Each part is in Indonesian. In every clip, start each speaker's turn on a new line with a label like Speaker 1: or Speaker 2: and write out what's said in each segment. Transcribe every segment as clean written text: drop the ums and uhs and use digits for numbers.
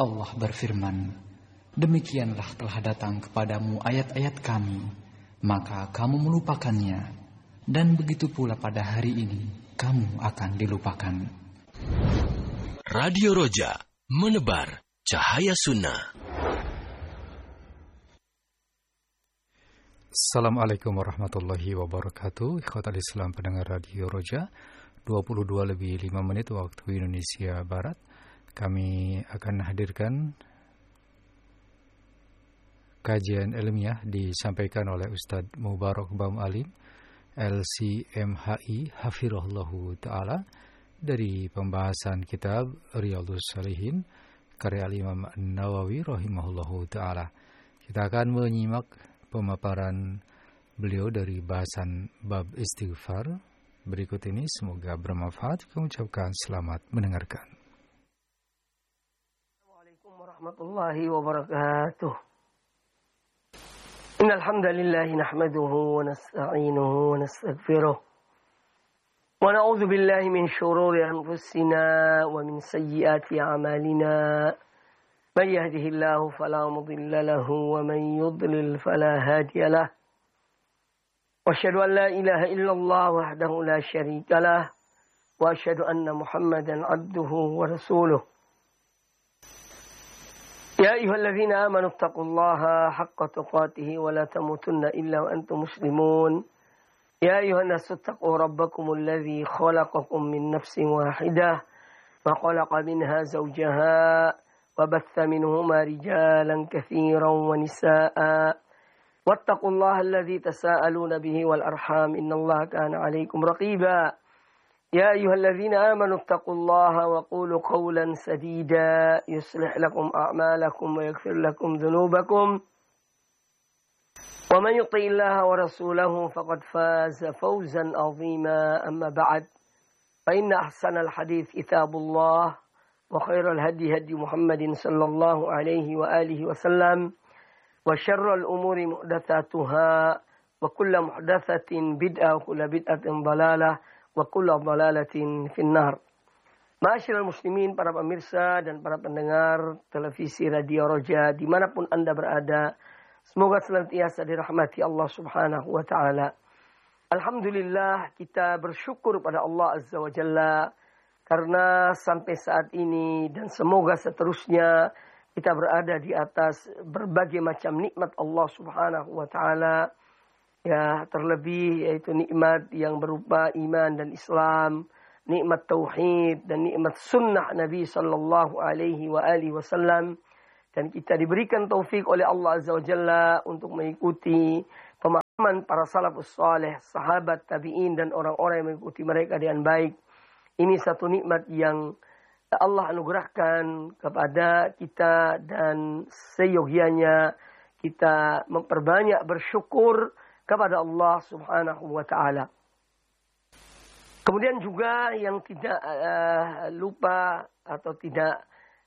Speaker 1: Allah berfirman, demikianlah telah datang kepadamu ayat-ayat kami, maka kamu melupakannya, dan begitu pula pada hari ini kamu akan dilupakan.
Speaker 2: Radio Roja, menebar cahaya sunnah.
Speaker 3: Assalamualaikum warahmatullahi wabarakatuh. Ikhwatal Islam pendengar Radio Roja, 22:05 waktu Indonesia Barat. Kami akan hadirkan kajian ilmiah disampaikan oleh Ustadz Mubarak Bam Alim, LCMHI, Hafirullahu Ta'ala, dari pembahasan kitab Riyadhus Shalihin, karya Imam Nawawi rahimahullahu Ta'ala. Kita akan menyimak pemaparan beliau dari bahasan bab istighfar berikut ini. Semoga bermanfaat. Kami ucapkan selamat mendengarkan.
Speaker 4: Assalamualaikum warahmatullahi wabarakatuh. Innal hamdalillah nahmaduhu wa nasta'inuhu wa nastaghfiruh wa na'udzu billahi min shururi anfusina wa min sayyiati a'malina. من يهده الله فلا مضل له ومن يضلل فلا هادي له وأشهد أن لا إله إلا الله وحده لا شريك له وأشهد أن محمدا عبده ورسوله يا أيها الذين آمنوا اتقوا الله حق تقاته ولا تموتن إلا وأنتم مسلمون يا أيها الناس اتقوا ربكم الذي خلقكم من نفس واحدة وخلق منها زوجها وبث منهما رجالا كثيرا ونساء واتقوا الله الذي تساءلون به والأرحام إن الله كان عليكم رقيبا يا أيها الذين آمنوا اتقوا الله وقولوا قولا سديدا يصلح لكم أعمالكم ويغفر لكم ذنوبكم ومن يطع الله ورسوله فقد فاز فوزا عظيما أما بعد فإن أحسن الحديث كتاب الله وخير الهدي هدي محمد صلى الله عليه وآله وسلم وشر الأمور محدثاتها وكل محدثة بدعة وكل بدعة ضلالة وكل ضلالة في النار. Ma'asyiral muslimin, para pemirsa dan para pendengar televisi Radio Roja dimanapun Anda berada, semoga senantiasa dirahmati Allah subhanahu wa ta'ala. Alhamdulillah, kita bersyukur pada Allah Azza wa Jalla karena sampai saat ini dan semoga seterusnya kita berada di atas berbagai macam nikmat Allah subhanahu wa ta'ala. Ya, terlebih yaitu nikmat yang berupa iman dan Islam, nikmat tauhid dan nikmat sunnah Nabi sallallahu alaihi wa alihi wasallam. Dan kita diberikan taufik oleh Allah Azza wa Jalla untuk mengikuti pemahaman para salafus saleh, sahabat, tabi'in dan orang-orang yang mengikuti mereka dengan baik. Ini satu nikmat yang Allah anugerahkan kepada kita dan seyogianya kita memperbanyak bersyukur kepada Allah subhanahu wa ta'ala. Kemudian juga yang tidak lupa atau tidak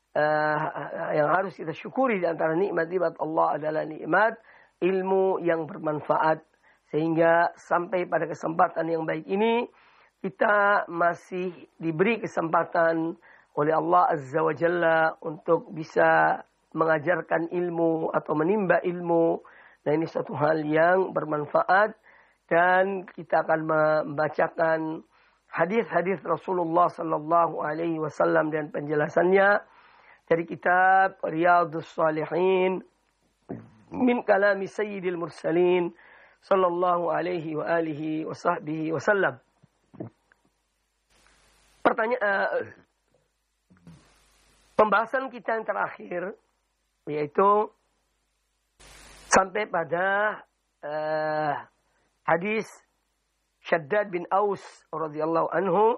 Speaker 4: yang harus kita syukuri di antara nikmat-nikmat Allah adalah nikmat ilmu yang bermanfaat. Sehingga sampai pada kesempatan yang baik ini kita masih diberi kesempatan oleh Allah Azza wa Jalla untuk bisa mengajarkan ilmu atau menimba ilmu. Nah, ini suatu hal yang bermanfaat dan kita akan membacakan hadis-hadis Rasulullah sallallahu alaihi wasallam dan penjelasannya dari kitab Riyadhus Shalihin min kalami Sayyidil Mursalin sallallahu alaihi wa alihi wa sahbihi wasallam. Pembahasan kita yang terakhir yaitu sampai pada hadis Shaddad bin Aus radhiyallahu anhu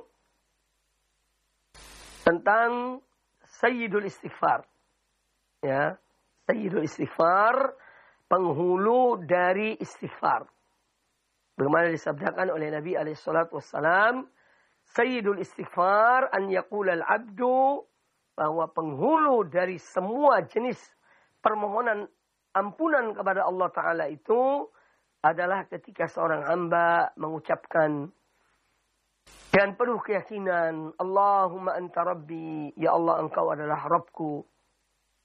Speaker 4: tentang Sayyidul Istighfar. Ya, Sayyidul Istighfar, penghulu dari istighfar. Bagaimana disabdakan oleh Nabi alaihi salatu wassalam, Sayyidul Istighfar an yaqula al-'abdu, bahwa penghulu dari semua jenis permohonan ampunan kepada Allah Ta'ala itu adalah ketika seorang hamba mengucapkan dengan penuh keyakinan, Allahumma anta rabbi, ya Allah engkau adalah Rabbku.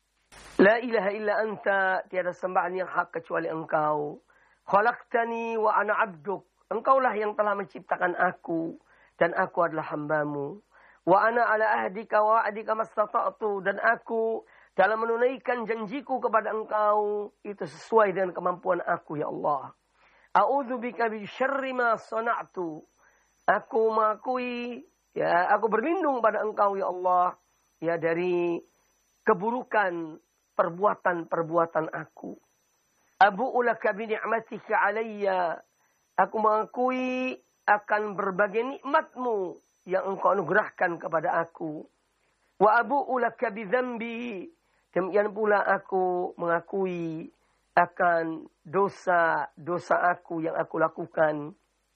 Speaker 4: La ilaha illa anta, tiada sembahan yang hak kecuali engkau. Khalaqtani wa ana abduk, engkaulah yang telah menciptakan aku dan aku adalah hambamu. Wa ana ala ahdika wa wa'dika mastata'tu, dan aku dalam menunaikan janjiku kepada engkau itu sesuai dengan kemampuan aku ya Allah. A'udzubika bi syarri ma sana'tu, aku mengakui ya, aku berlindung pada engkau ya Allah ya dari keburukan perbuatan-perbuatan aku. Abu'u laka bi ni'matika alayya, aku mengakui akan berbagai nikmatmu yang engkau anugerahkan kepada aku. Wa abu'u laka bi dzambi, demikian pula aku mengakui akan dosa-dosa aku yang aku lakukan.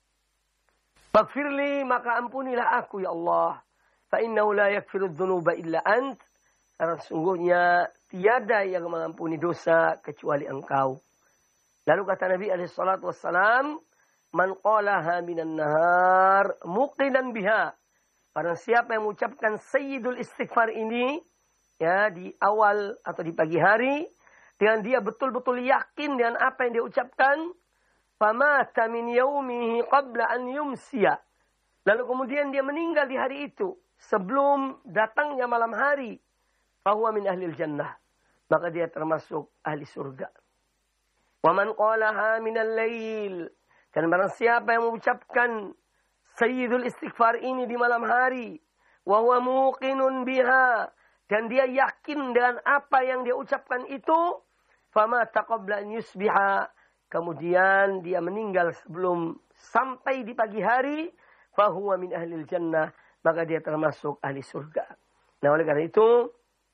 Speaker 4: Faghfirli, maka ampunilah aku ya Allah. Fa innahu la yaghfiru dzunuba illa ant, karena sungguhnya tiada yang mengampuni dosa kecuali engkau. Lalu kata Nabi alaihi salatu wassalam, man qalaha minan nahar muqinan biha, barang siapa yang mengucapkan sayyidul istighfar ini ya di awal atau di pagi hari dengan dia betul-betul yakin dengan apa yang dia ucapkan, famata min yaumihi qabla an yumsiya, lalu kemudian dia meninggal di hari itu sebelum datangnya malam hari, fahuwa min ahlil jannah, maka dia termasuk ahli surga. Wa man qalaha minal lail, dan barang siapa yang mengucapkan sayyidul istighfar ini di malam hari, wa huwa muqinun biha, dan dia yakin dengan apa yang dia ucapkan itu, famata qabla an yusbiha, kemudian dia meninggal sebelum sampai di pagi hari, fahuwa min ahlil jannah, maka dia termasuk ahli surga. Nah, oleh karena itu,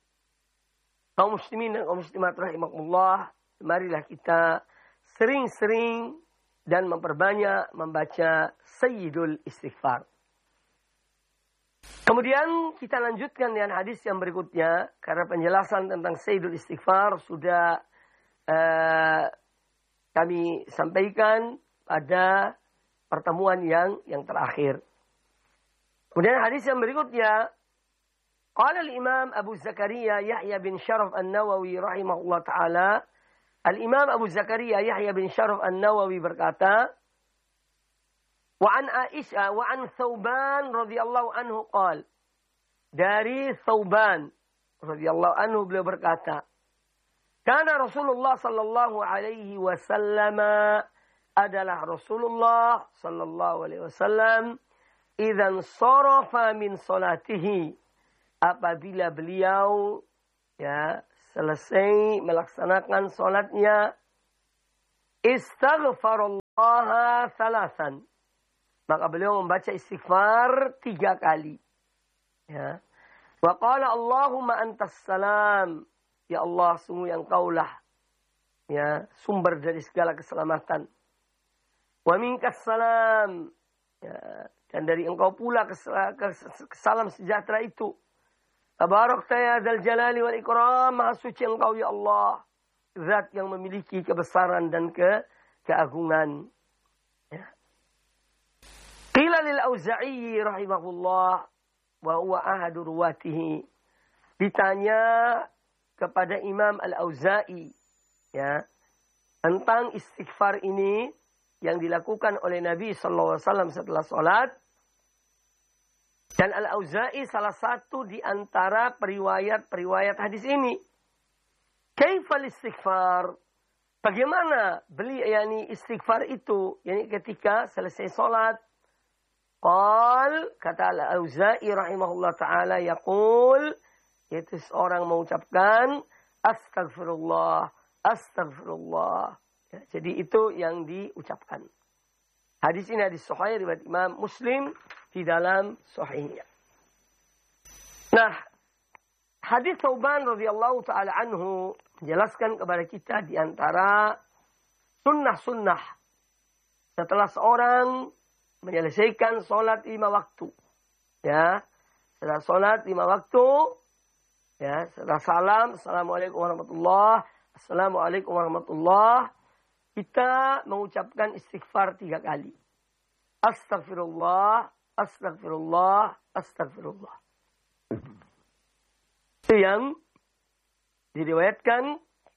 Speaker 4: kaum muslimin dan kaum muslimat rahimakumullah, marilah kita sering-sering dan memperbanyak membaca sayyidul istighfar. Kemudian kita lanjutkan dengan hadis yang berikutnya, karena penjelasan tentang sayyidul istighfar sudah kami sampaikan pada pertemuan yang terakhir. Kemudian hadis yang berikutnya, qala al-Imam Abu Zakaria Yahya bin Syaraf An-Nawawi rahimahullah ta'ala, Al-Imam Abu Zakaria Yahya bin Syaraf An-Nawawi berkata, wa an Aisyah wa an Thauban radhiyallahu anhu qala, dari Thauban radhiyallahu anhu beliau berkata, kana Rasulullah sallallahu alaihi wasallam, adalah Rasulullah sallallahu alaihi wasallam, idzan sarafa min salatihi, apabila beliau ya selesai melaksanakan salatnya, istaghfarallaha salasan, maka beliau membaca istighfar 3 kali. Ya. Wa qala Allahumma antas salam, ya Allah, sungguh yang kaulah ya sumber dari segala keselamatan. Wa minkas salam, ya, dan dari engkau pula salam sejahtera itu. Tabarakta ya dzal jalali wal ikram, maha suci engkau ya Allah, zat yang memiliki kebesaran dan keagungan. Ya. Qila lil Auza'i rahimahullah wa huwa ahadu ruwatihi, ditanya kepada Imam Al-Auza'i ya tentang istighfar ini yang dilakukan oleh Nabi sallallahu alaihi wasallam setelah salat. Dan Al-Auza'i salah satu di antara periwayat hadis ini. Kaifal istighfar? Bagaimana yakni istighfar itu? Yani ketika selesai salat. Qal, kata Al-Auza'i rahimahullah ta'ala, yaqul, yaitu seorang mengucapkan astagfirullah, astagfirullah. Ya, jadi itu yang diucapkan. Hadis ini hadis sahih riwayat Imam Muslim di dalam sahihnya. Nah, hadis Thauban radhiyallahu taala anhu menjelaskan kepada kita di antara sunnah-sunnah setelah seorang menyelesaikan sholat 5 waktu. Ya, setelah sholat 5 waktu, ya, setelah salam, assalamualaikum warahmatullahi, assalamualaikum warahmatullahi, kita mengucapkan istighfar 3 kali. Astagfirullah, astagfirullah, astagfirullah. Itu yang diriwayatkan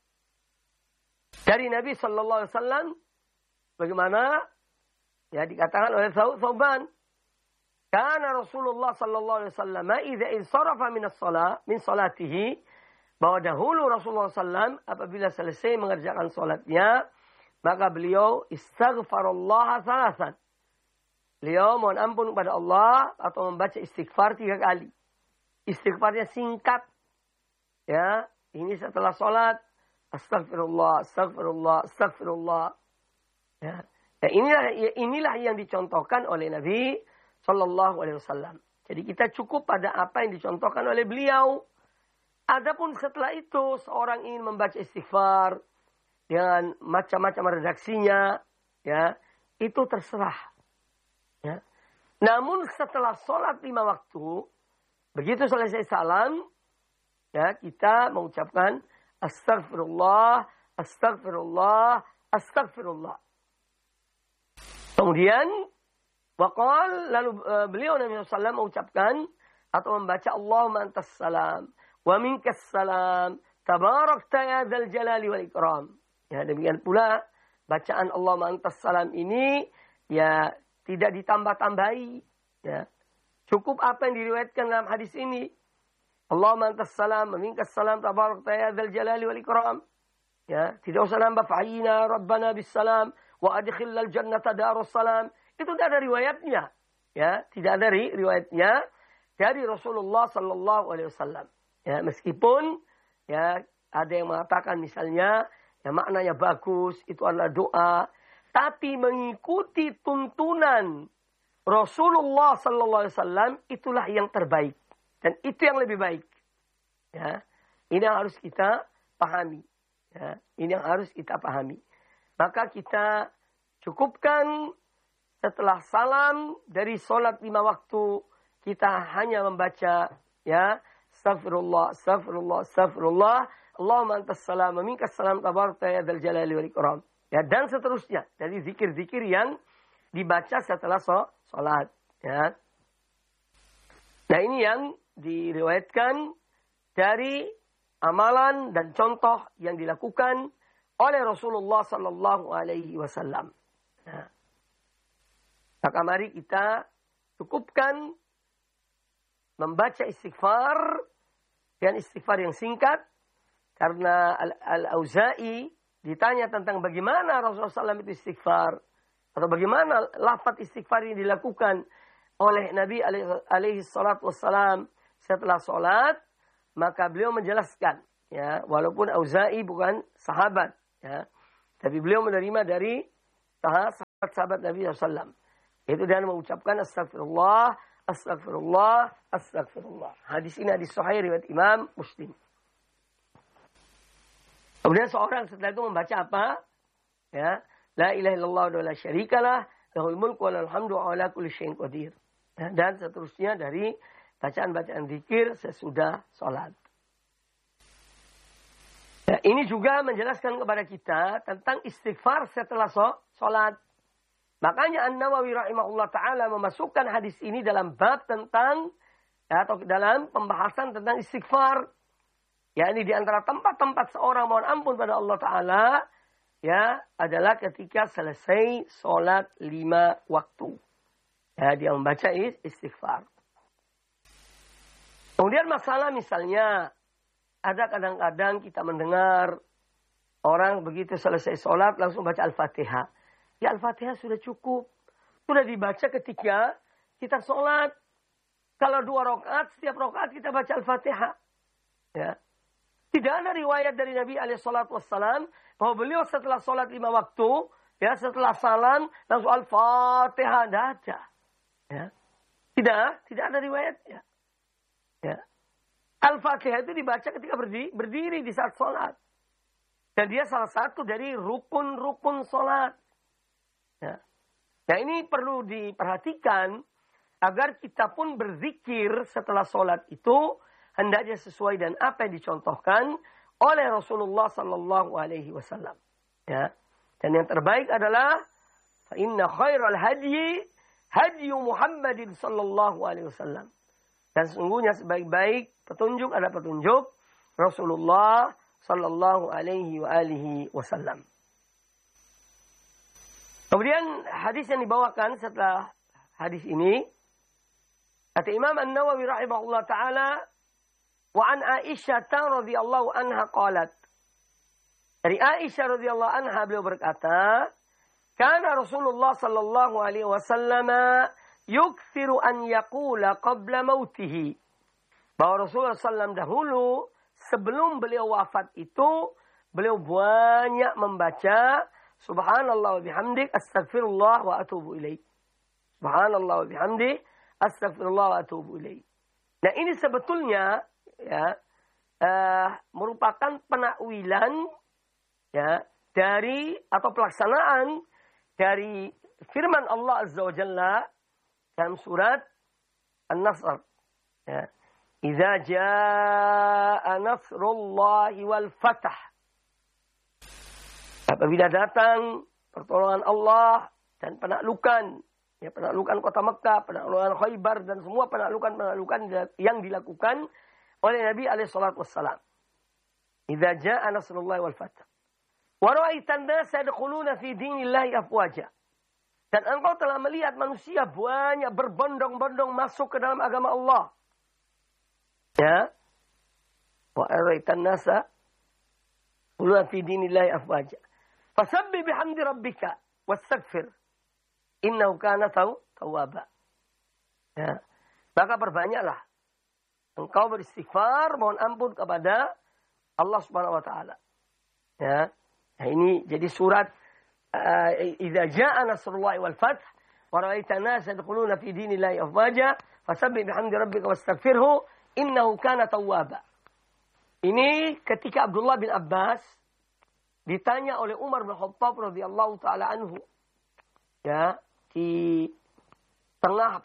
Speaker 4: dari Nabi sallallahu alaihi wasallam bagaimana ya dikatakan oleh Thauban, kana Rasulullah sallallahu alaihi wasallam idza insarafa min salatihi, bahwa dahulu Rasulullah sallam apabila selesai mengerjakan salatnya maka beliau istaghfarallah salasan. Beliau mohon ampun kepada Allah atau membaca istighfar 3 kali. Istighfarnya singkat. Ya, ini setelah salat astagfirullah, astagfirullah, astagfirullah. Ya. Ya, inilah yang dicontohkan oleh Nabi sallallahu alaihi wasallam. Jadi kita cukup pada apa yang dicontohkan oleh beliau. Adapun setelah itu seorang ingin membaca istighfar dengan macam-macam redaksinya, ya, itu terserah. Ya. Namun setelah sholat 5 waktu, begitu selesai salam, ya, kita mengucapkan astagfirullah, astagfirullah, astagfirullah. Kemudian waqal, lalu beliau Nabi SAW mengucapkan atau membaca Allahumma antas salam wa minkas salam tabarakta ya dzal jalali wal ikram. Ya, demikian pula bacaan Allahumma antas salam ini ya tidak ditambah-tambahi. Ya. Cukup apa yang diriwayatkan dalam hadis ini. Allahumma antas salam wa minkas salam tabarakta ya dzal jalali wal ikram. Ya, tidak usah nambah fa'ina rabbana bis salam wa adkhilal jannata darus salam. Itu tidak ada riwayatnya. Ya, tidak ada riwayatnya dari Rasulullah sallallahu alaihi wasallam. Ya, meskipun ya ada yang mengatakan misalnya ya maknanya bagus, itu adalah doa, tapi mengikuti tuntunan Rasulullah sallallahu alaihi wasallam itulah yang terbaik dan itu yang lebih baik. Ya, ini yang harus kita pahami. Ya, ini yang harus kita pahami. Maka kita cukupkan setelah salam dari sholat 5 waktu kita hanya membaca ya astagfirullah, astagfirullah, astagfirullah, Allahumma antas salam wa minkas salam tabarakta ya dzal jalali wal ikram. Ya, dan seterusnya dari zikir-zikir yang dibaca setelah sholat. Ya. Nah, ini yang diriwayatkan dari amalan dan contoh yang dilakukan oleh Rasulullah sallallahu alaihi wasallam. Nah, maka mari kita cukupkan membaca istighfar dan istighfar yang singkat, karena Al-Auza'i ditanya tentang bagaimana Rasulullah SAW itu istighfar atau bagaimana lafaz istighfar ini dilakukan oleh Nabi alaihi salatu wassalam setelah sholat, maka beliau menjelaskan, ya, walaupun Auza'i bukan sahabat, ya, tapi beliau menerima dari sahabat-sahabat Nabi SAW. Itu dengan mengucapkan astagfirullah, astagfirullah, astagfirullah. Hadis ini hadis sahih riwayat Imam Muslim. Kemudian seorang setelah itu membaca apa? Ya, la ilaha illallah wa la syarikalah, lahul mulku wa lahul hamdu wa ala kulli syai'in qadir. Ya, dan seterusnya dari bacaan-bacaan zikir sesudah sholat. Ya, ini juga menjelaskan kepada kita tentang istighfar setelah sholat. Makanya An-Nawawi rahimahullah ta'ala memasukkan hadis ini dalam bab tentang, ya, atau dalam pembahasan tentang istighfar. Ya, ini di antara tempat-tempat seorang mohon ampun pada Allah Ta'ala, ya, adalah ketika selesai sholat 5 waktu. Ya, dia membaca istighfar. Kemudian masalah misalnya, ada kadang-kadang kita mendengar orang begitu selesai sholat langsung baca Al-Fatihah. Ya, Al-Fatihah sudah cukup. Sudah dibaca ketika kita sholat. Kalau 2 rakaat, setiap rakaat kita baca Al-Fatihah. Ya. Tidak ada riwayat dari Nabi SAW bahwa beliau setelah sholat 5 waktu, ya, setelah salam langsung Al-Fatihah. Tidak ada. Ya. Tidak ada riwayatnya. Ya. Al-Fatihah itu dibaca ketika berdiri di saat sholat. Dan dia salah satu dari rukun-rukun sholat. Ya. Nah, ini perlu diperhatikan agar kita pun berzikir setelah sholat itu hendaknya sesuai dan apa yang dicontohkan oleh Rasulullah sallallahu alaihi wasallam. Ya. Dan yang terbaik adalah fa inna khairal hadyi hadyu Muhammadin sallallahu alaihi wasallam. Dan sesungguhnya sebaik-baik petunjuk adalah petunjuk Rasulullah sallallahu alaihi wa alihi wasallam. Kemudian hadis yang dibawakan setelah hadis ini, kata Imam An-Nawawi rahimahullah taala, wa an Aisyah radhiyallahu anha qalat. Dari Aisyah radhiyallahu anha beliau berkata, kana Rasulullah sallallahu alaihi wasallam yukthiru an yaqula qabla mautihi. Bahwa Rasulullah sallallahu dahulu sebelum beliau wafat itu beliau banyak membaca subhanallah wa bihamdik astaghfirullah wa atubu ilaih. Subhanallah wa bihamdik astaghfirullah wa atubu ilaih. Nah, ini sebetulnya ya merupakan penakwilan ya dari atau pelaksanaan dari firman Allah Azza wa Jalla dalam surat An-Nasr. Ya. Idza jaa nasrullahi wal fath. Apabila datang pertolongan Allah dan penaklukan, ya penaklukan kota Mekah, penaklukan Khaybar dan semua penaklukan yang dilakukan oleh Nabi alaihi salatu wassalam. Idza jaa nasrullahi wal fath. Wa ra'aitan nasa yadkhuluna fi dinillahi afwaja. Dan engkau telah melihat manusia banyak berbondong-bondong masuk ke dalam agama Allah. Ya. Wa ra'aitan nasa yadkhuluna fi dinillahi afwaja. Fasabbih bihamdi rabbika wastaghfir. Innahu kana tawwaba. Ya. Maka perbanyaklah engkau beristighfar, mohon ampun kepada Allah Subhanahu wa taala. Ya. Nah, ini jadi surat idza jaa nasrullahi wal fath wa ra'aitan nasa yadkhuluna fi dinillahi afwaja fasabbih bihamdi rabbika wastaghfirhu innahu kana tawwaba. Ini ketika Abdullah bin Abbas ditanya oleh Umar bin Khattab radhiyallahu taala anhu, ya, di tengah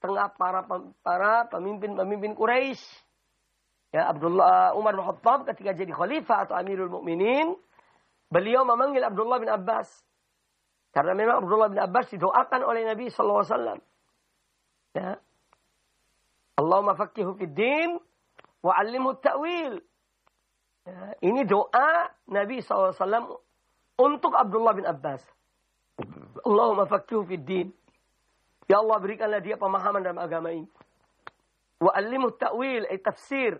Speaker 4: para pemimpin Quraisy. Ya, Umar bin Khattab ketika jadi khalifah atau Amirul Mukminin, beliau memanggil Abdullah bin Abbas. Karena memang Abdullah bin Abbas didoakan oleh Nabi sallallahu alaihi wasallam. Ya. Allahumma faqqihhu fid din wa 'allimhu at-ta'wil. Ya, ini doa Nabi sallallahu alaihi wasallam untuk Abdullah bin Abbas. Allahumma faqqihhu fid din. Ya Allah, berikanlah dia pemahaman dalam agama ini. Wa 'allimhu at-ta'wil, ay tafsir.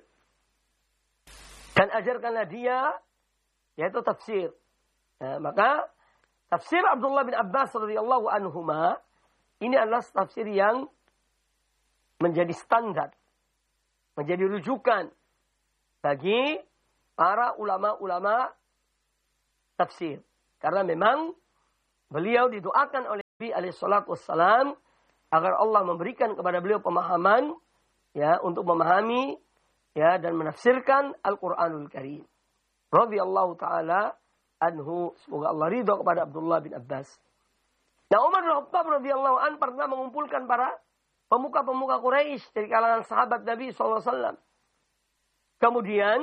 Speaker 4: Dan ajarkanlah dia yaitu tafsir. Ya, maka tafsir Abdullah bin Abbas radhiyallahu anhuma ini adalah tafsir yang menjadi standar, menjadi rujukan bagi para ulama-ulama tafsir. Karena memang beliau didoakan oleh Nabi alaihi salatu wassalam agar Allah memberikan kepada beliau pemahaman ya untuk memahami ya dan menafsirkan Al-Qur'anul Karim. Radhiyallahu taala anhu, semoga Allah ridha kepada Abdullah bin Abbas. Nah, Umar bin Khattab radhiyallahu an pernah mengumpulkan para pemuka-pemuka Quraisy dari kalangan sahabat Nabi sallallahu alaihi wasallam. Kemudian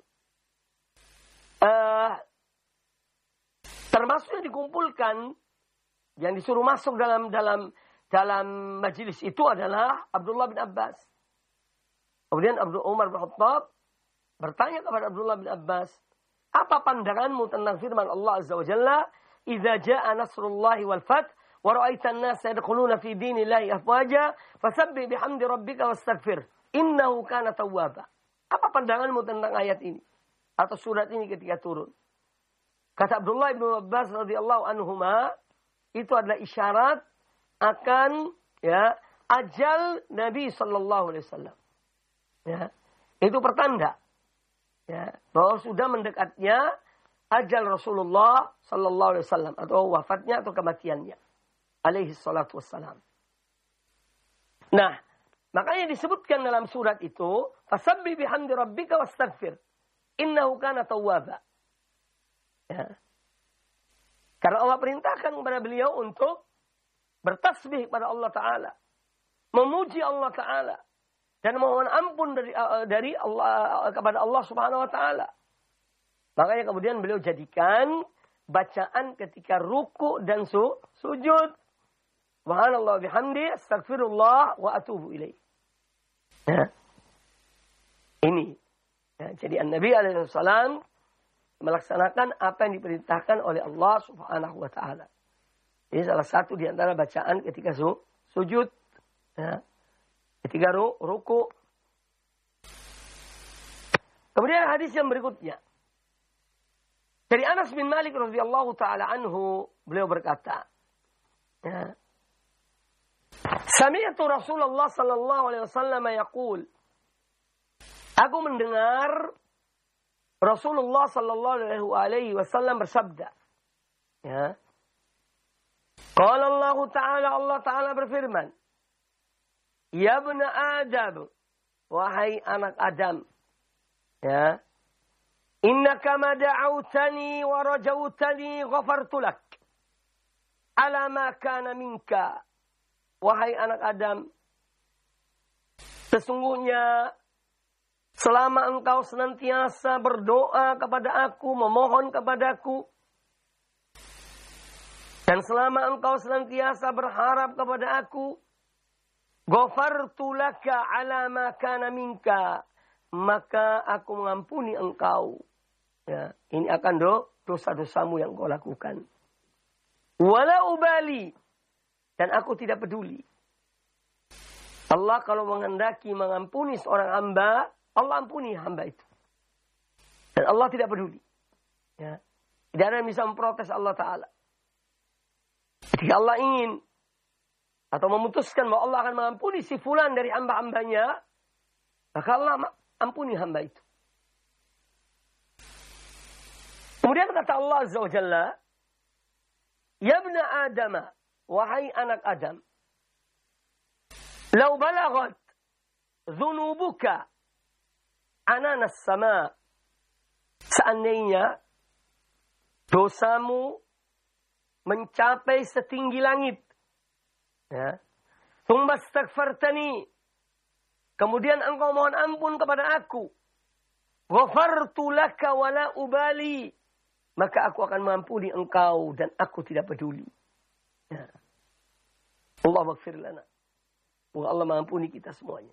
Speaker 4: termasuk yang dikumpulkan, yang disuruh masuk dalam majelis itu adalah Abdullah bin Abbas. Kemudian Umar bin Khattab bertanya kepada Abdullah bin Abbas, apa pandanganmu tentang firman Allah Azza wa Jalla, "Idza jaa nasrullahi wal fath wa ra'aitan nasa yadkhuluna fi dinillahi afwaja fasabbih bihamdi rabbika wastaghfir innahu kana tawwaba." Apa pandanganmu tentang ayat ini atau surat ini ketika turun? Kata Abdullah bin Abbas radhiyallahu anhuma, itu adalah isyarat akan ya ajal Nabi sallallahu alaihi wasallam. Ya, itu pertanda ya, bahwa sudah mendekatnya ajal Rasulullah sallallahu alaihi wasallam atau wafatnya atau kematiannya alaihi salatu wassalam. Nah, makanya disebutkan dalam surat itu, fasabbih bihamdi rabbika wastaghfir innahu kana tawwaba. Ya. Karena Allah perintahkan kepada beliau untuk bertasbih kepada Allah Ta'ala, memuji Allah Ta'ala, dan mohon ampun dari Allah kepada Allah Subhanahu wa taala. Makanya kemudian beliau jadikan bacaan ketika ruku dan sujud. Subhanallah bihamdi astaghfirullah wa atubu ilaih. Ya. Ini. Ya, jadi Nabi alaihi salam melaksanakan apa yang diperintahkan oleh Allah Subhanahu wa taala. Ini salah satu di antara bacaan ketika sujud, ya. Ketika ruku. Kemudian hadis yang berikutnya. Dari Anas bin Malik radhiyallahu taala anhu, beliau berkata, ya. Sami'tu Rasulullah sallallahu alaihi wasallam yaqul. Aku mendengar Rasulullah sallallahu alaihi wasallam bersabda. Ya. Qala Allah Ta'ala berfirman, Ya ibna Adam, wahai anak Adam, ya, innaka ma da'autani wa rajautani ghafartu lak ala ma kana minka. Wahai anak Adam, sesungguhnya selama engkau senantiasa berdoa kepada aku, memohon kepadaku, dan selama engkau senantiasa berharap kepada aku, ghafartu laka ala ma kana minka, maka aku mengampuni engkau. Ya, ini akan dosa-dosamu yang kau lakukan. Wala ubali, dan aku tidak peduli. Allah kalau menghendaki mengampuni seorang hamba, Allah ampuni hamba itu. Dan Allah tidak peduli. Ya. Tidak ada yang bisa memprotes Allah Ta'ala. Jika Allah ingin atau memutuskan bahwa Allah akan mengampuni si fulan dari hamba-hambanya, maka Allah ampuni hamba itu. Kemudian kata Allah Azza wa Jalla, Ya ibna Adam, wahai anak Adam, lau balagat dhunubuka ananas sama, seandainya dosamu mencapai setinggi langit, ya, thumma astaghfartani, kemudian engkau mohon ampun kepada aku, ghafartu laka wala ubali, maka aku akan mengampuni engkau dan aku tidak peduli. Ya. Allah maghfir lana. Semoga Allah mengampuni kita semuanya.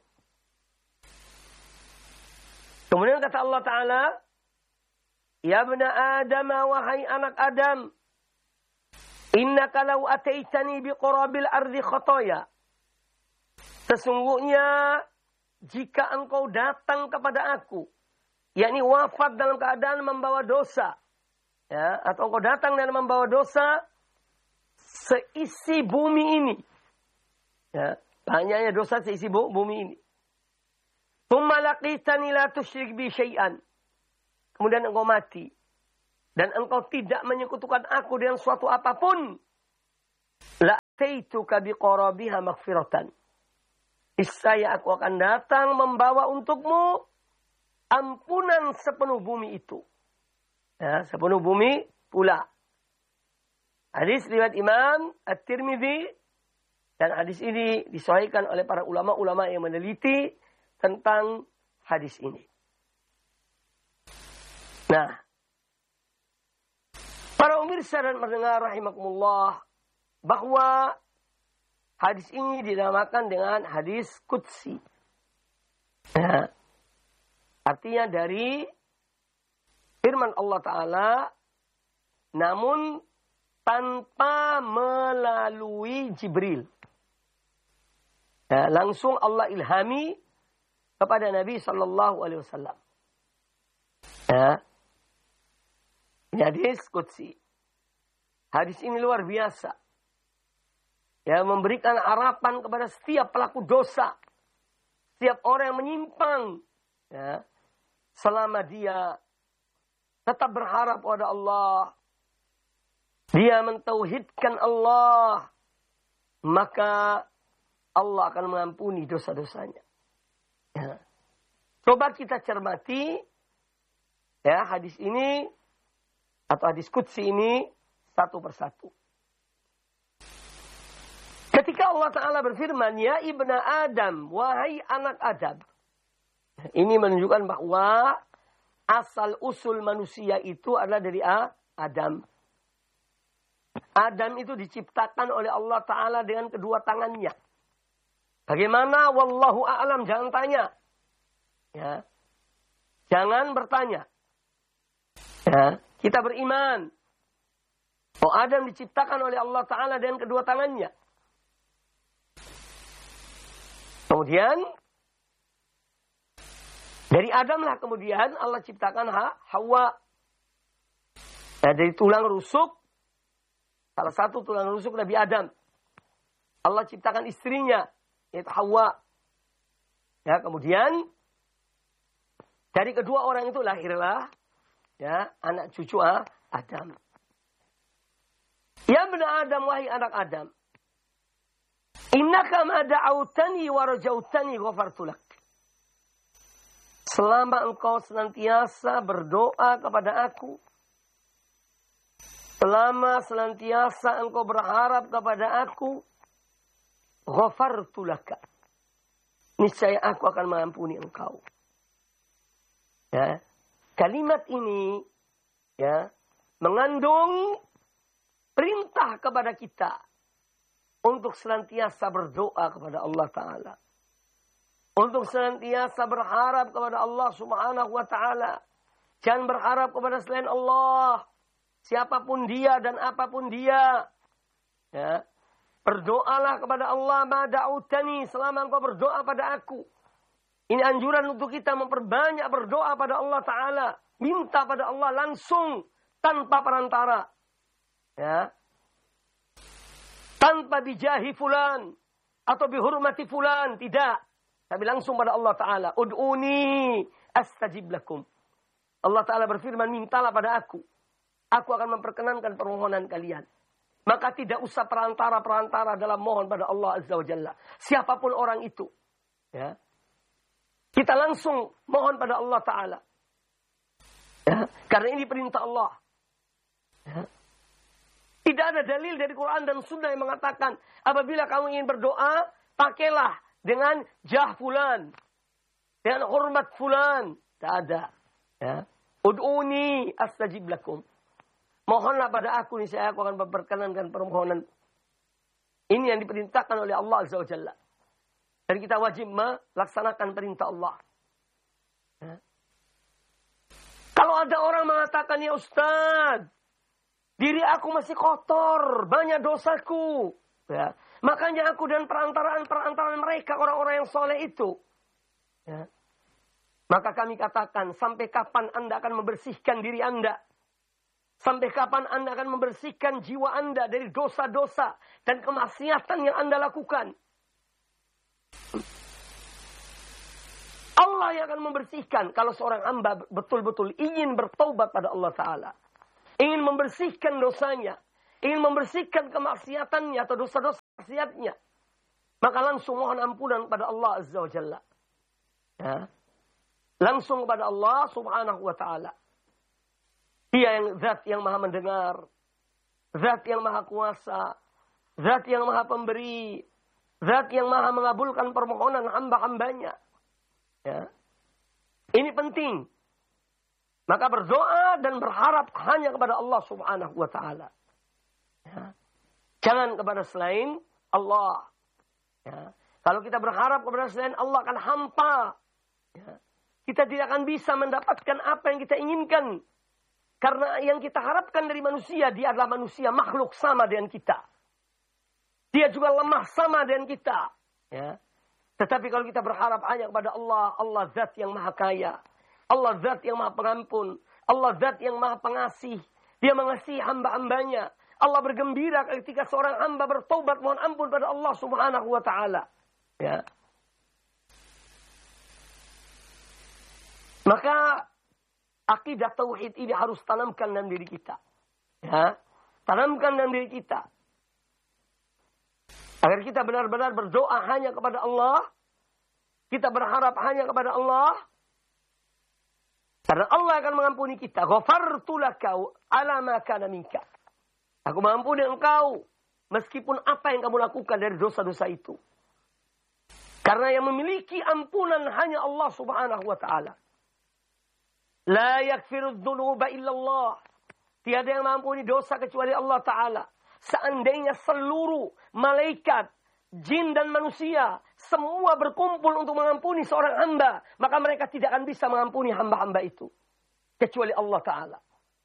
Speaker 4: Kemudian kata Allah Ta'ala, Ya ibna Adam, wahai anak Adam, innaka law ataitani biqurabil ardi khataya. Sesungguhnya jika engkau datang kepada aku, yakni wafat dalam keadaan membawa dosa, ya, atau engkau datang dan membawa dosa seisi bumi ini, ya, banyaknya dosa seisi bumi ini. Tsumma laqitani la tusyrik bi syai'an. Kemudian engkau mati dan engkau tidak menyekutukan aku dengan suatu apapun, la'taituka biqarabiha maghfiratan. Niscaya aku akan datang membawa untukmu ampunan sepenuh bumi itu. Ya, sepenuh bumi pula. Hadis riwayat Imam At-Tirmidzi, dan hadis ini disahihkan oleh para ulama-ulama yang meneliti tentang hadis ini. Nah, para pemirsa dan pendengar rahimakumullah, bahwa hadis ini dinamakan dengan hadis qudsi. Nah, artinya dari firman Allah Ta'ala, namun tanpa melalui Jibril. Nah, langsung Allah ilhami kepada Nabi Sallallahu Alaihi Wasallam. Ya. Ini hadis qudsi. Hadis ini luar biasa. Ya, memberikan harapan kepada setiap pelaku dosa, setiap orang yang menyimpang, ya, selama dia tetap berharap pada Allah, dia mentauhidkan Allah, maka Allah akan mengampuni dosa-dosanya. Ya. Coba kita cermati, ya, hadis ini atau hadis qudsi ini satu persatu. Ketika Allah Ta'ala berfirman, Ya ibna Adam, wahai anak Adam. Ini menunjukkan bahwa asal usul manusia itu adalah dari Adam. Adam itu diciptakan oleh Allah Ta'ala dengan kedua tangannya. Bagaimana? Wallahu a'lam, jangan tanya. Ya. Jangan bertanya. Ya, kita beriman. Oh, Adam diciptakan oleh Allah Ta'ala dengan kedua tangannya. Kemudian, dari Adam lah kemudian Allah ciptakan Hawa. Nah, dari tulang rusuk, salah satu tulang rusuk Nabi Adam. Allah ciptakan istrinya, yaitu Hawa. Ya, kemudian, dari kedua orang itu lahirlah ya, anak cucu Adam. Ya benar Adam, wahai anak Adam. Innaka ma da'autani wa rajautani ghafartu lak. Selama engkau senantiasa berdoa kepada aku, selama senantiasa engkau berharap kepada aku, ghafartu lak. Niscaya aku akan mengampuni engkau. Ya. Kalimat ini ya mengandung perintah kepada kita untuk senantiasa berdoa kepada Allah Ta'ala. Untuk senantiasa berharap kepada Allah Subhanahu wa Ta'ala. Jangan berharap kepada selain Allah. Siapapun dia dan apapun dia. Ya. Berdoalah kepada Allah ma da'utani, selama engkau berdoa pada aku. Ini anjuran untuk kita memperbanyak berdoa pada Allah Ta'ala. Minta pada Allah langsung, tanpa perantara. Ya. Tanpa bijahi fulan, atau bihurmati fulan, tidak. Tapi langsung pada Allah Ta'ala. Ud'uni astajib lakum. Allah Ta'ala berfirman, mintalah pada aku. Aku akan memperkenankan permohonan kalian. Maka tidak usah perantara-perantara dalam mohon pada Allah Azza wa Jalla. Siapapun orang itu. Ya. Kita langsung mohon pada Allah Ta'ala. Ya, karena ini perintah Allah. Ya. Tidak ada dalil dari Quran dan Sunnah yang mengatakan, apabila kamu ingin berdoa, pakailah dengan jah fulan. Dengan hormat fulan. Tidak ada. Ya. Ud'uni astajib lakum. Mohonlah pada aku, niscaya aku akan memperkenankan permohonan. Ini yang diperintahkan oleh Allah Azza wa Jalla. Dan kita wajib melaksanakan perintah Allah. Ya. Kalau ada orang mengatakan, ya Ustaz, diri aku masih kotor, banyak dosaku. Ya. Makanya aku dan perantaraan mereka, orang-orang yang soleh itu. Ya. Maka kami katakan, sampai kapan Anda akan membersihkan diri Anda? Sampai kapan Anda akan membersihkan jiwa Anda dari dosa-dosa dan kemaksiatan yang Anda lakukan? Allah yang akan membersihkan kalau seorang hamba betul-betul ingin bertaubat pada Allah Ta'ala. Ingin membersihkan dosanya. Ingin membersihkan kemaksiatannya atau dosa-dosa maksiatnya. Maka langsung mohon ampunan pada Allah Azza wa Jalla. Ya. Langsung kepada Allah Subhanahu wa Ta'ala. Dia yang zat yang maha mendengar. Zat yang maha kuasa. Zat yang maha pemberi. Zat yang maha mengabulkan permohonan hamba-hambanya. Ya. Ini penting. Maka berdoa dan berharap hanya kepada Allah Subhanahu wa Ta'ala. Ya. Jangan kepada selain Allah. Ya. Kalau kita berharap kepada selain Allah akan hampa. Ya. Kita tidak akan bisa mendapatkan apa yang kita inginkan. Karena yang kita harapkan dari manusia, dia adalah manusia makhluk sama dengan kita. Dia juga lemah sama dengan kita. Ya. Tetapi kalau kita berharap hanya kepada Allah, Allah zat yang maha kaya. Allah zat yang maha pengampun. Allah zat yang maha pengasih. Dia mengasihi hamba-hambanya. Allah bergembira ketika seorang hamba bertaubat mohon ampun pada Allah Subhanahu wa Ta'ala. Ya. Maka akidah tauhid ini harus tanamkan dalam diri kita. Ya. Tanamkan dalam diri kita. Agar kita benar-benar berdoa hanya kepada Allah. Kita berharap hanya kepada Allah. Karena Allah akan mengampuni kita. Ghafartu laka ala ma kana minka. Aku mengampuni engkau. Meskipun apa yang kamu lakukan dari dosa-dosa itu. Karena yang memiliki ampunan hanya Allah Subhanahu wa Ta'ala. La yakfiru dhunuba illallah. Tiada yang mengampuni dosa kecuali Allah Ta'ala. Seandainya seluruh malaikat, jin dan manusia, semua berkumpul untuk mengampuni seorang hamba, maka mereka tidak akan bisa mengampuni hamba-hamba itu. Kecuali Allah Ta'ala.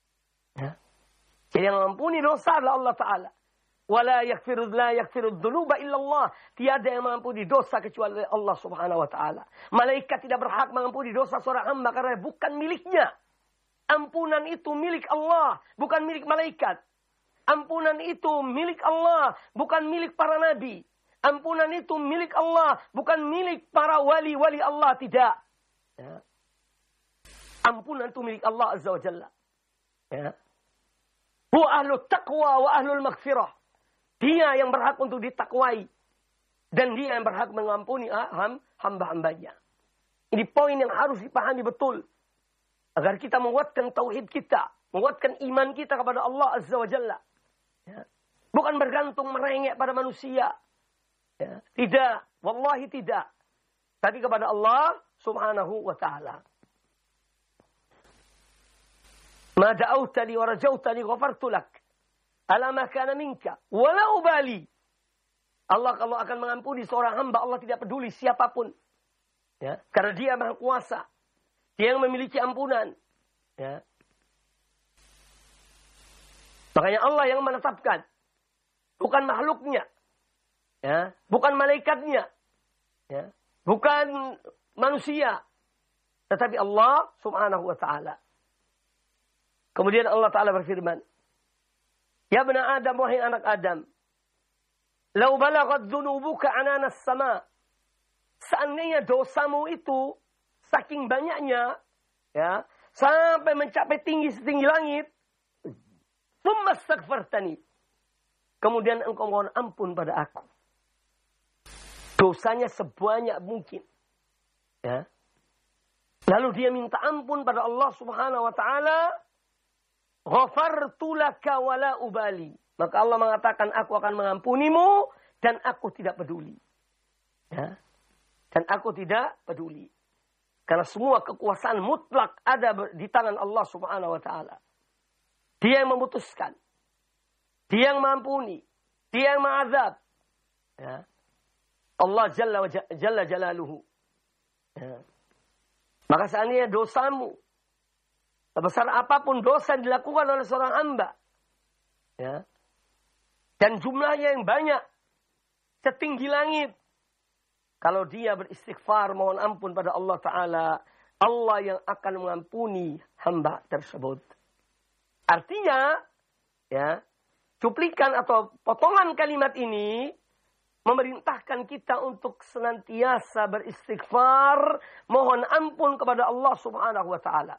Speaker 4: Ya. Jadi yang mengampuni dosa adalah Allah Ta'ala. Wala yaghfiru dzunuba illallah. Tiada yang mengampuni dosa kecuali Allah Subhanahu wa taala. Malaikat tidak berhak mengampuni dosa seorang hamba karena bukan miliknya. Ampunan itu milik Allah, bukan milik malaikat. Ampunan itu milik Allah, bukan milik para nabi. Ampunan itu milik Allah, bukan milik para wali-wali Allah, tidak. Ya. Ampunan itu milik Allah Azza wa Jalla. Ya. Huwa ahlul taqwa wa ahlul maghfirah. Dia yang berhak untuk ditakwai. Dan dia yang berhak mengampuni hamba-hambanya. Ini poin yang harus dipahami betul. Agar kita menguatkan tauhid kita. Menguatkan iman kita kepada Allah Azza wa Jalla. Ya. Bukan bergantung merengek pada manusia. Ya. Tidak. Wallahi tidak. Tapi kepada Allah Subhanahu wa ta'ala. Ma da'autani wa rajautani ghafartu lak. Ala ma kana minka wala ubali. Allah kalau akan mengampuni seorang hamba, Allah tidak peduli siapapun. Ya, karena Dia Maha Kuasa. Dia yang memiliki ampunan. Ya. Makanya Allah yang menetapkan, bukan makhluknya. Ya, bukan malaikatnya. Ya, bukan manusia. Tetapi Allah Subhanahu wa ta'ala. Kemudian Allah Ta'ala berfirman, Ya bani Adam, wahai anak Adam. Lau balagat dhunubuka ananas sama. Seandainya dosamu itu saking banyaknya, ya, sampai mencapai setinggi langit. Tsumma astaghfartani. Kemudian engkau mohon ampun pada aku. Dosanya sebanyak mungkin. Ya. Lalu dia minta ampun pada Allah Subhanahu wa ta'ala. Ghafartu laka wala ubali. Maka Allah mengatakan, aku akan mengampunimu dan aku tidak peduli. Ya. Dan aku tidak peduli. Karena semua kekuasaan mutlak ada di tangan Allah Subhanahu wa ta'ala. Dia yang memutuskan. Dia yang mengampuni. Dia yang mengazab. Ya. Allah Jalla Jalaluhu. Ya. Maka seandainya dosamu, sebesar apapun dosa yang dilakukan oleh seorang hamba, ya, dan jumlahnya yang banyak, setinggi langit, kalau dia beristighfar, mohon ampun pada Allah Ta'ala, Allah yang akan mengampuni hamba tersebut. Artinya, ya, cuplikan atau potongan kalimat ini memerintahkan kita untuk senantiasa beristighfar, mohon ampun kepada Allah Subhanahu wa ta'ala.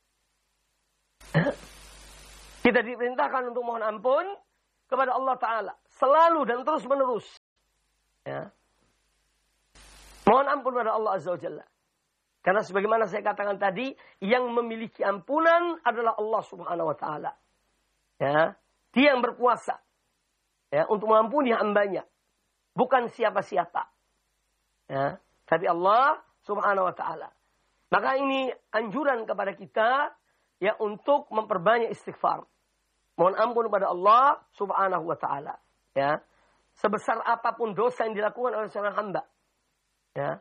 Speaker 4: Kita diperintahkan untuk mohon ampun kepada Allah Ta'ala selalu dan terus menerus. Ya. Mohon ampun kepada Allah Azza wa Jalla. Karena sebagaimana saya katakan tadi, yang memiliki ampunan adalah Allah Subhanahu wa ta'ala. Ya. Dia yang berkuasa, ya, untuk mengampuni hambanya. Bukan siapa-siapa. Ya. Tapi Allah Subhanahu wa ta'ala. Maka ini anjuran kepada kita, ya, untuk memperbanyak istighfar. Mohon ampun kepada Allah Subhanahu wa ta'ala. Ya. Sebesar apapun dosa yang dilakukan oleh seorang hamba. Ya.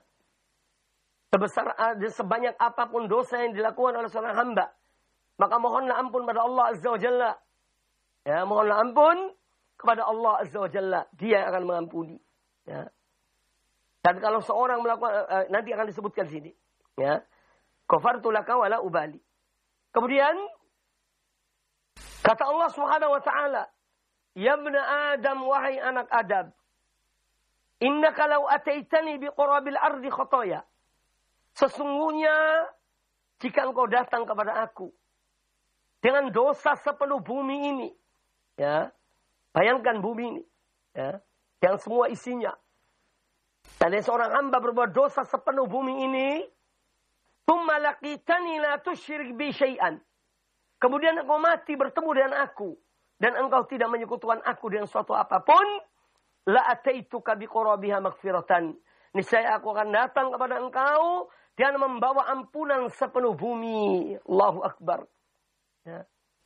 Speaker 4: Sebanyak apapun dosa yang dilakukan oleh seorang hamba, maka mohonlah ampun kepada Allah Azza wa Jalla. Ya, mohonlah ampun kepada Allah Azza wa Jalla. Dia yang akan mengampuni. Ya. Dan kalau seorang melakukan, nanti akan disebutkan sini. Ya. Ghafartu laka wala ubali. Kemudian kata Allah Subhanahu wa ta'ala, Ya ibna Adam, wahai anak Adam, innaka law ataitani biqurabil ardi khataya. Sesungguhnya jika engkau datang kepada aku dengan dosa sepenuh bumi ini, ya, bayangkan bumi ini, ya, yang semua isinya. Dan seorang hamba berbuat dosa sepenuh bumi ini, tsumma laqitani la tusyrik bi syai'an. Kemudian engkau mati bertemu dengan aku dan engkau tidak menyekutukan aku dengan suatu apapun, la ataituka biqurabiha maghfiratan. Niscaya aku akan datang kepada engkau dan membawa ampunan sepenuh bumi. Allahu Akbar. Ya.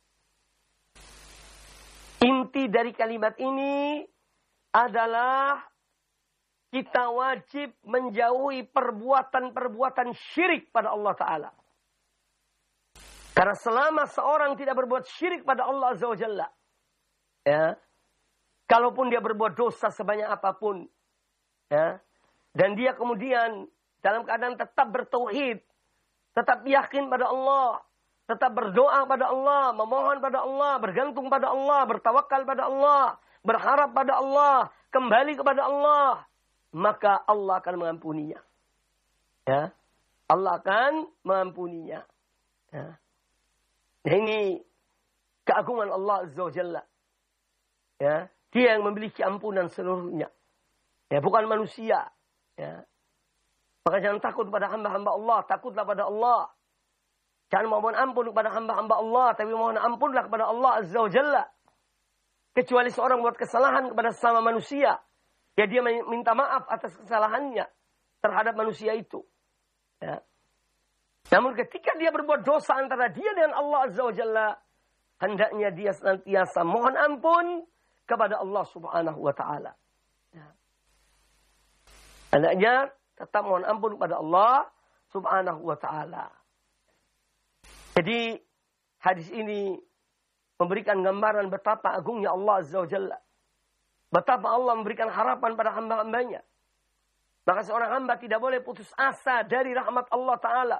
Speaker 4: Inti dari kalimat ini adalah kita wajib menjauhi perbuatan-perbuatan syirik pada Allah Ta'ala. Karena selama seorang tidak berbuat syirik pada Allah Azza wa Jalla, ya, kalaupun dia berbuat dosa sebanyak apapun, ya, dan dia kemudian dalam keadaan tetap bertauhid, tetap yakin pada Allah, tetap berdoa pada Allah, memohon pada Allah, bergantung pada Allah, bertawakal pada Allah, berharap pada Allah, kembali kepada Allah, maka Allah akan mengampuninya. Ya, Allah akan mengampuninya. Ya. Nah, ini keagungan Allah Azza wa Jalla. Ya, Dia yang memiliki ampunan seluruhnya. Ya, bukan manusia. Ya. Maka jangan takut pada hamba-hamba Allah, takutlah pada Allah. Jangan mohon ampun kepada hamba-hamba Allah, tapi mohon ampunlah kepada Allah Azza wa Jalla. Kecuali seorang buat kesalahan kepada sesama manusia, ya dia minta maaf atas kesalahannya terhadap manusia itu. Ya. Namun ketika dia berbuat dosa antara dia dengan Allah Azza wa Jalla, hendaknya dia senantiasa mohon ampun kepada Allah Subhanahu wa Ta'ala. Ya. Hendaknya tetap mohon ampun kepada Allah Subhanahu wa Ta'ala. Jadi hadis ini memberikan gambaran betapa agungnya Allah Azza wa Jalla. Betapa Allah memberikan harapan pada hamba-hambanya. Maka seorang hamba tidak boleh putus asa dari rahmat Allah Ta'ala.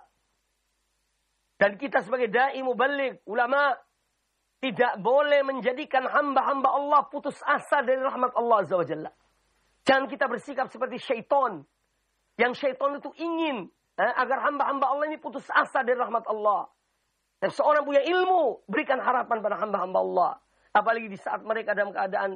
Speaker 4: Dan kita sebagai da'i muballigh, ulama, tidak boleh menjadikan hamba-hamba Allah putus asa dari rahmat Allah Azza wa Jalla. Jangan kita bersikap seperti syaitan. Yang syaitan itu ingin agar hamba-hamba Allah ini putus asa dari rahmat Allah. Dan seorang punya ilmu, berikan harapan pada hamba-hamba Allah. Apalagi di saat mereka dalam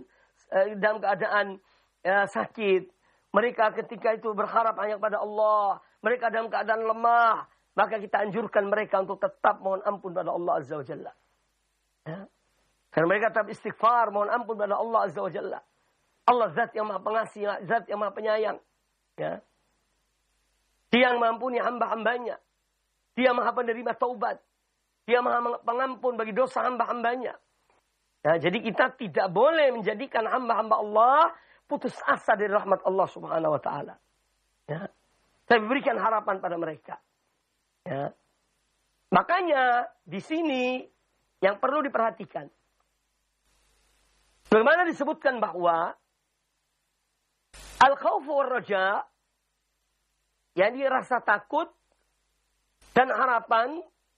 Speaker 4: keadaan sakit. Mereka ketika itu berharap hanya kepada Allah. Mereka dalam keadaan lemah. Maka kita anjurkan mereka untuk tetap mohon ampun pada Allah Azza wa Jalla. Ya. Karena mereka tetap istighfar, mohon ampun pada Allah Azza wa Jalla. Allah zat yang maha pengasih, zat yang maha penyayang. Ya. Dia yang mengampuni hamba-hambanya. Dia maha penerima taubat. Dia maha pengampun bagi dosa hamba-hambanya. Ya, jadi kita tidak boleh menjadikan hamba-hamba Allah putus asa dari rahmat Allah Subhanahu wa Ta'ala. Ya. Tapi berikan harapan pada mereka. Ya. Makanya di sini yang perlu diperhatikan. Bagaimana disebutkan bahwa al-khawfu war-raja, yakni rasa takut dan harapan,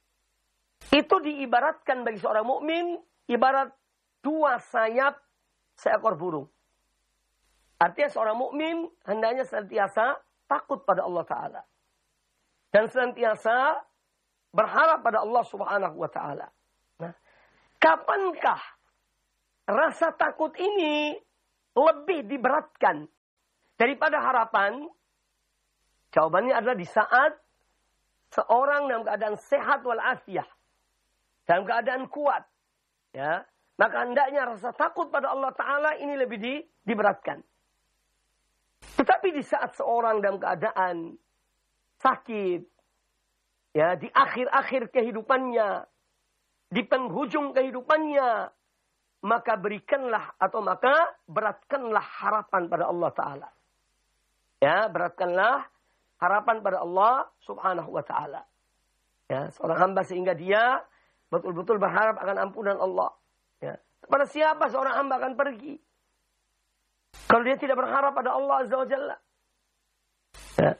Speaker 4: itu diibaratkan bagi seorang mukmin ibarat dua sayap seekor burung. Artinya seorang mukmin hendaknya senantiasa takut pada Allah Ta'ala. Dan senantiasa berharap pada Allah Subhanahu wa Ta'ala. Nah, kapankah rasa takut ini lebih diberatkan daripada harapan? Jawabannya adalah di saat seorang dalam keadaan sehat walafiat, dalam keadaan kuat, ya, maka hendaknya rasa takut pada Allah Ta'ala ini lebih diberatkan. Tetapi di saat seorang dalam keadaan sakit, ya, di akhir-akhir kehidupannya, di penghujung kehidupannya, maka beratkanlah harapan pada Allah Ta'ala. Ya, beratkanlah harapan pada Allah Subhanahu wa Ta'ala. Ya, seorang hamba sehingga dia betul-betul berharap akan ampunan Allah. Ya. Kepada siapa seorang hamba akan pergi kalau dia tidak berharap pada Allah Azza wa Jalla? Ya.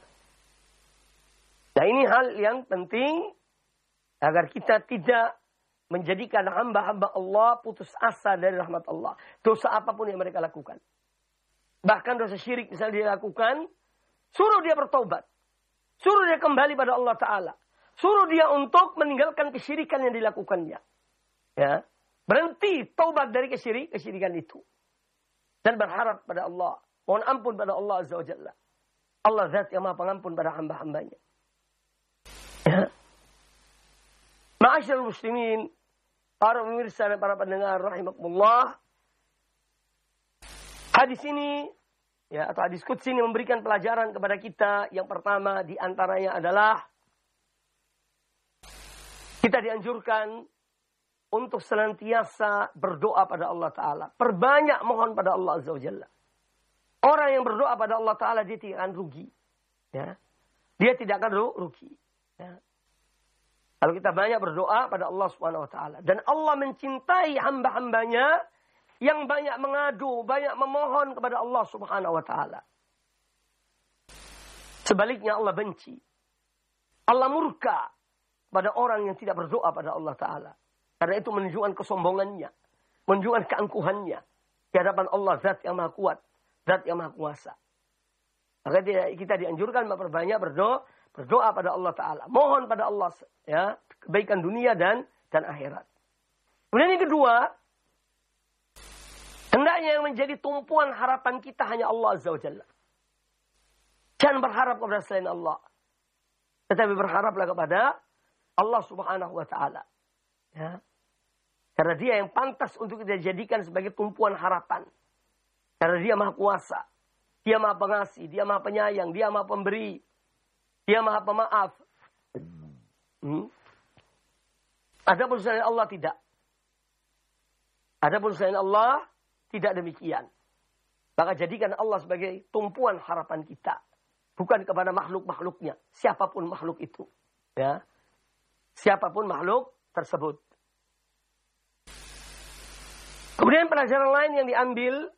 Speaker 4: Nah, ini hal yang penting agar kita tidak menjadikan hamba-hamba Allah putus asa dari rahmat Allah. Dosa apapun yang mereka lakukan. Bahkan dosa syirik misalnya dia lakukan, suruh dia bertobat. Suruh dia kembali pada Allah Ta'ala. Suruh dia untuk meninggalkan kesyirikan yang dilakukannya. Ya. Berhenti taubat dari kesyirikan itu. Dan berharap pada Allah. Mohon ampun pada Allah Azza wa Jalla. Allah zat yang maha pengampun pada hamba-hambanya. Ya. Ma'asyarul muslimin, para pemirsa dan para pendengar rahimakumullah. Hadis ini, ya, atau hadis qudsi ini memberikan pelajaran kepada kita. Yang pertama di antaranya adalah kita dianjurkan untuk senantiasa berdoa pada Allah Ta'ala. Perbanyak mohon pada Allah Azza wa Jalla. Orang yang berdoa pada Allah Ta'ala dia tidak akan rugi. Ya. Dia tidak akan rugi. Ya. Kalau kita banyak berdoa pada Allah Subhanahu wa taala, dan Allah mencintai hamba-hambanya yang banyak mengadu, banyak memohon kepada Allah Subhanahu wa taala. Sebaliknya Allah benci. Allah murka pada orang yang tidak berdoa pada Allah taala. Karena itu menunjukkan kesombongannya, menunjukkan keangkuhannya di hadapan Allah, Zat yang Maha Kuat, Zat yang Maha Kuasa. Maka kita dianjurkan memperbanyak berdoa pada Allah taala, mohon pada Allah ya kebaikan dunia dan akhirat. Kemudian yang kedua, hendaknya yang menjadi tumpuan harapan kita hanya Allah Azza wa Jalla. Jangan berharap kepada selain Allah, tetapi berharaplah kepada Allah Subhanahu wa taala. Ya. Karena dia yang pantas untuk kita jadikan sebagai tumpuan harapan. Karena dia Maha Kuasa, dia Maha Pengasih, dia Maha Penyayang, dia Maha Pemberi, dia Maha Pemaaf. Adapun selain Allah tidak. Adapun selain Allah tidak demikian. Maka jadikan Allah sebagai tumpuan harapan kita, bukan kepada makhluk-makhluknya, siapapun makhluk itu. Ya. Siapapun makhluk tersebut. Kemudian pelajaran lain yang diambil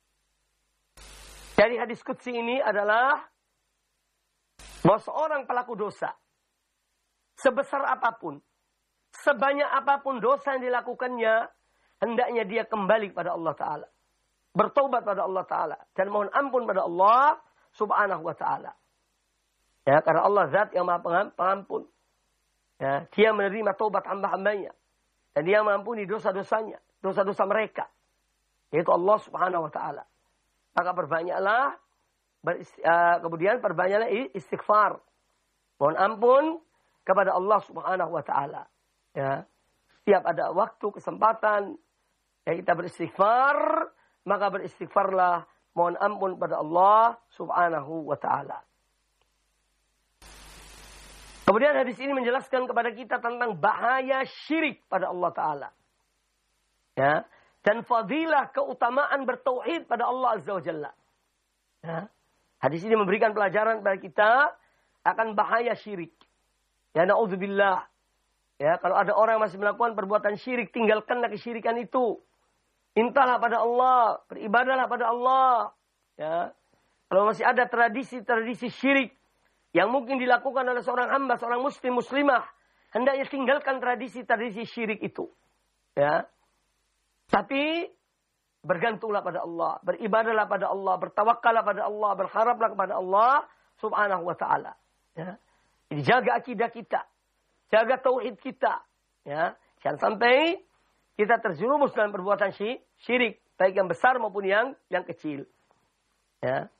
Speaker 4: dari hadis qudsi ini adalah bahwa seorang pelaku dosa, sebesar apapun, sebanyak apapun dosa yang dilakukannya, hendaknya dia kembali kepada Allah Ta'ala. Bertobat pada Allah Ta'ala. Dan mohon ampun pada Allah Subhanahu wa Ta'ala. Ya, karena Allah Zat yang Maha Pengampun. Ya, dia menerima taubat hamba-hambanya. Dan dia mengampuni dosa-dosanya, dosa-dosa mereka. Yaitu Allah Subhanahu wa Ta'ala. Maka perbanyaklah, kemudian perbanyaklah istighfar. Mohon ampun kepada Allah Subhanahu wa Ta'ala. Ya. Setiap ada waktu, kesempatan, ya kita beristighfar, maka beristighfarlah, mohon ampun pada Allah Subhanahu wa Ta'ala. Kemudian hadis ini menjelaskan kepada kita tentang bahaya syirik pada Allah Ta'ala. Ya. Dan fadilah keutamaan bertauhid pada Allah Azza wa Jalla. Ya. Hadis ini memberikan pelajaran kepada kita akan bahaya syirik. Ya, na'udzubillah. Ya, kalau ada orang yang masih melakukan perbuatan syirik, tinggalkanlah kesyirikan itu. Mintalah pada Allah, beribadahlah pada Allah. Ya. Kalau masih ada tradisi-tradisi syirik yang mungkin dilakukan oleh seorang hamba, seorang muslim, muslimah, hendaknya tinggalkan tradisi-tradisi syirik itu. Ya. Tapi bergantunglah pada Allah, beribadahlah pada Allah, bertawakallah pada Allah, berharaplah kepada Allah Subhanahu wa Ta'ala. Ya. Jadi jaga akidah kita, jaga tauhid kita. Ya. Jangan sampai kita terjerumus dalam perbuatan syirik, baik yang besar maupun yang kecil. Ya.